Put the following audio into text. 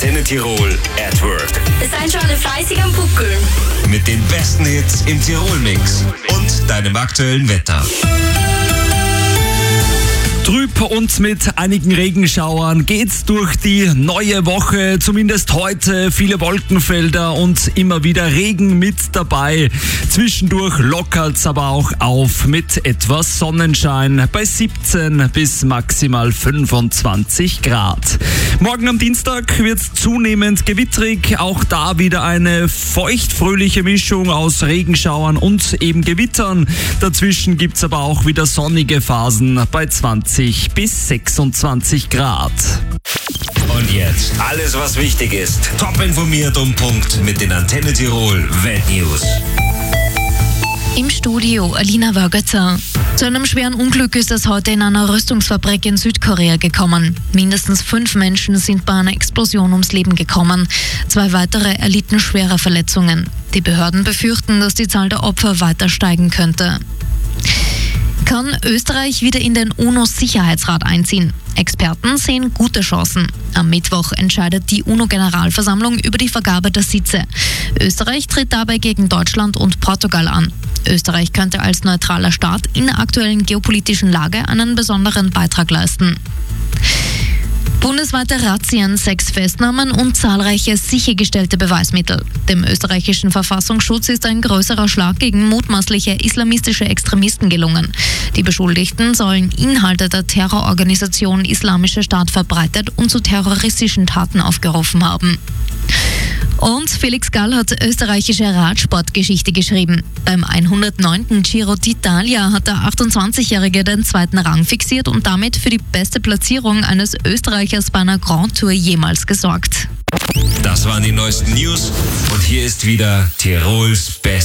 Antenne Tirol at Work. Seid schon fleißig am Buckeln. Mit den besten Hits im Tirol-Mix und deinem aktuellen Wetter. Trüb und mit einigen Regenschauern geht's durch die neue Woche. Zumindest heute viele Wolkenfelder und immer wieder Regen mit dabei. Zwischendurch lockert's aber auch auf mit etwas Sonnenschein bei 17 bis maximal 25 Grad. Morgen am Dienstag wird's zunehmend gewitterig. Auch da wieder eine feuchtfröhliche Mischung aus Regenschauern und eben Gewittern. Dazwischen gibt's aber auch wieder sonnige Phasen bei 20 bis 26 Grad. Und jetzt alles, was wichtig ist. Top informiert um Punkt mit den Antenne Tirol Weltnews. Im Studio Alina Wörgötzer. Zu einem schweren Unglück ist es heute in einer Rüstungsfabrik in Südkorea gekommen. Mindestens 5 Menschen sind bei einer Explosion ums Leben gekommen. 2 weitere erlitten schwere Verletzungen. Die Behörden befürchten, dass die Zahl der Opfer weiter steigen könnte. Kann Österreich wieder in den UNO-Sicherheitsrat einziehen? Experten sehen gute Chancen. Am Mittwoch entscheidet die UNO-Generalversammlung über die Vergabe der Sitze. Österreich tritt dabei gegen Deutschland und Portugal an. Österreich könnte als neutraler Staat in der aktuellen geopolitischen Lage einen besonderen Beitrag leisten. Bundesweite Razzien, 6 Festnahmen und zahlreiche sichergestellte Beweismittel. Dem österreichischen Verfassungsschutz ist ein größerer Schlag gegen mutmaßliche islamistische Extremisten gelungen. Die Beschuldigten sollen Inhalte der Terrororganisation Islamischer Staat verbreitet und zu terroristischen Taten aufgerufen haben. Und Felix Gall hat österreichische Radsportgeschichte geschrieben. Beim 109. Giro d'Italia hat der 28-Jährige den 2. Rang fixiert und damit für die beste Platzierung eines Österreichers bei einer Grand Tour jemals gesorgt. Das waren die neuesten News und hier ist wieder Tirols Best.